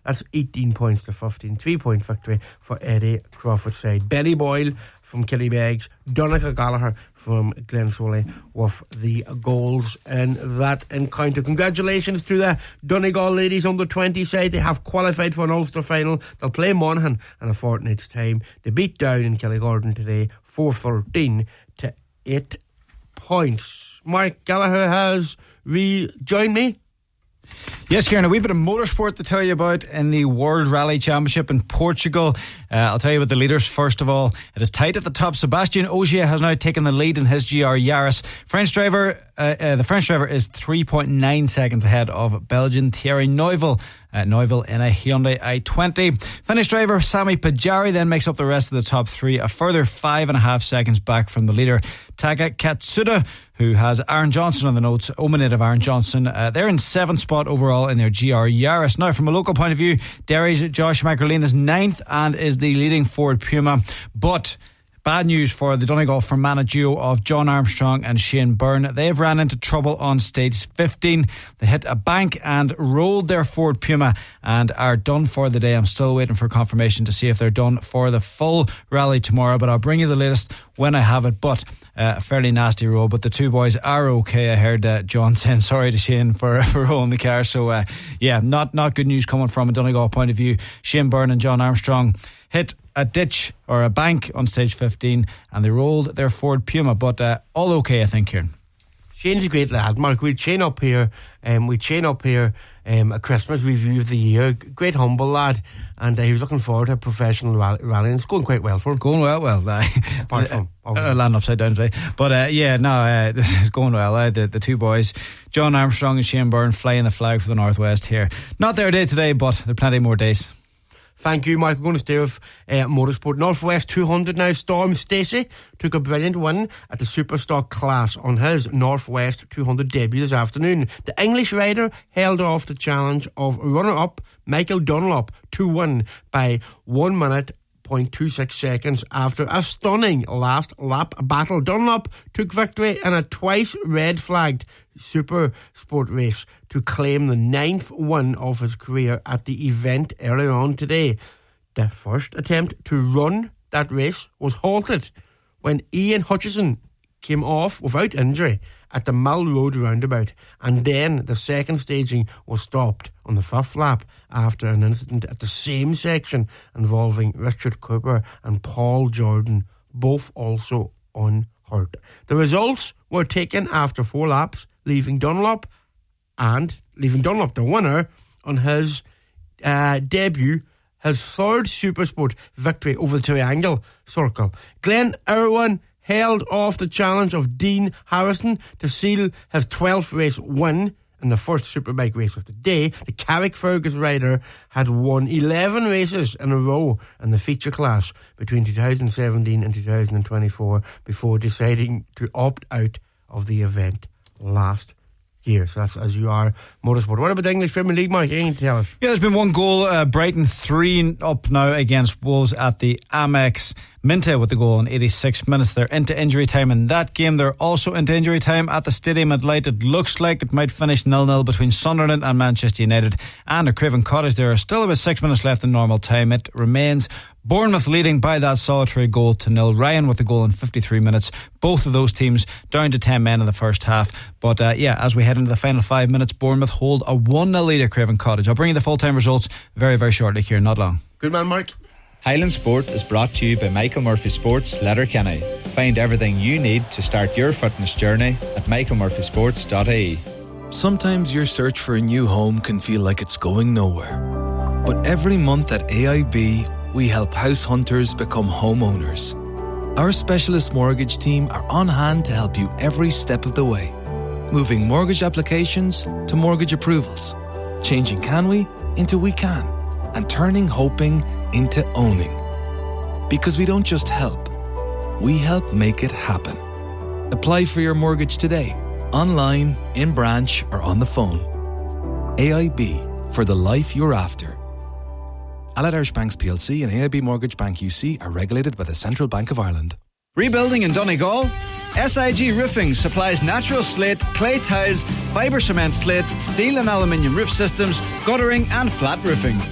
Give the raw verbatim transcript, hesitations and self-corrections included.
That's eighteen points to fifteen. Three point victory for Eddie Crawford's side. Benny Boyle from Killybegs, Donncha Gallagher from Glensholey with the goals in that encounter. Congratulations to the Donegal ladies under twenty side. They have qualified for an Ulster final. They'll play Monaghan in a fortnight's time. They beat down in Killigordon today four thirteen to eight points. Mark Gallagher has rejoined me. Yes, Kieran, a wee bit of motorsport to tell you about in the World Rally Championship in Portugal. Uh, I'll tell you about the leaders first of all. It is tight at the top. Sebastian Ogier has now taken the lead in his G R Yaris. French driver, uh, uh, the French driver is three point nine seconds ahead of Belgian Thierry Neuville. Uh, Neuville in a Hyundai i twenty. Finnish driver Sami Pajari then makes up the rest of the top three, a further five and a half seconds back from the leader Taka Katsuda, who has Aaron Johnson on the notes. Oman native Aaron Johnson, uh, they're in seventh spot overall in their G R Yaris. Now, from a local point of view, Derry's Josh McErlean is ninth and is the leading Ford Puma. But bad news for the Donegal Fermanagh duo of John Armstrong and Shane Byrne. They've ran into trouble on stage fifteen. They hit a bank and rolled their Ford Puma and are done for the day. I'm still waiting for confirmation to see if they're done for the full rally tomorrow, but I'll bring you the latest when I have it. But uh, a fairly nasty roll, but the two boys are okay. I heard uh, John saying sorry to Shane for, for rolling the car. So uh, yeah, not, not good news coming from a Donegal point of view. Shane Byrne and John Armstrong hit a ditch or a bank on stage fifteen and they rolled their Ford Puma, but uh, all okay, I think, Kieran. Shane's a great lad, Mark. We'd Shane up here um, we'd Shane up here um, a Christmas review of the year. Great humble lad, and uh, he was looking forward to a professional rally, rallying. It's going quite well for him. Going well, well uh, apart from uh, landing upside down today, but uh, yeah no uh, this is going well. uh, the, the two boys, John Armstrong and Shane Byrne, flying the flag for the Northwest here. Not their day today, but there are plenty more days. Thank you, Mark. We're going to stay with uh, motorsport. Northwest two hundred now. Storm Stacey took a brilliant win at the Superstock class on his Northwest two hundred debut this afternoon. The English rider held off the challenge of runner-up Michael Dunlop to win by one minute point two six seconds after a stunning last lap battle. Dunlop took victory in a twice red flagged Super Sport race to claim the ninth win of his career at the event earlier on today. The first attempt to run that race was halted when Ian Hutchison came off without injury at the Mill Road roundabout, and then the second staging was stopped on the fifth lap after an incident at the same section involving Richard Cooper and Paul Jordan, both also unhurt. The results were taken after four laps, leaving Dunlop and leaving Dunlop the winner on his uh, debut, his third Supersport victory over the Triangle Circle. Glenn Irwin held off the challenge of Dean Harrison to seal his twelfth race win in the first Superbike race of the day. The Carrickfergus rider had won eleven races in a row in the feature class between two thousand seventeen and two thousand twenty-four before deciding to opt out of the event last year. So that's as you are motorsport. What about the English Premier League, Mark? Anything to tell us? Yeah, there's been one goal. uh, Brighton three up now against Wolves at the Amex. Minta with the goal in eighty-six minutes. They're into injury time in that game. They're also into injury time at the Stadium at Light. It looks like it might finish nil nil between Sunderland and Manchester United and at Craven Cottage. There are still about six minutes left in normal time. It remains Bournemouth leading by that solitary goal to nil. Ryan with the goal in fifty-three minutes. Both of those teams down to ten men in the first half. But uh, yeah, as we head into the final five minutes, Bournemouth hold a one nil lead at Craven Cottage. I'll bring you the full-time results very, very shortly here, not long. Good man, Mark. Highland Sport is brought to you by Michael Murphy Sports, Letterkenny. Find everything you need to start your fitness journey at michael murphy sports dot I E. Sometimes your search for a new home can feel like it's going nowhere. But every month at A I B, we help house hunters become homeowners. Our specialist mortgage team are on hand to help you every step of the way. Moving mortgage applications to mortgage approvals. Changing can we into we can. And turning hoping into owning. Because we don't just help, we help make it happen. Apply for your mortgage today, online, in branch, or on the phone. A I B, for the life you're after. Allied Irish Banks P L C and A I B Mortgage Bank U C are regulated by the Central Bank of Ireland. Rebuilding in Donegal? S I G Roofing supplies natural slate, clay tiles, fibre cement slates, steel and aluminium roof systems, guttering and flat roofing.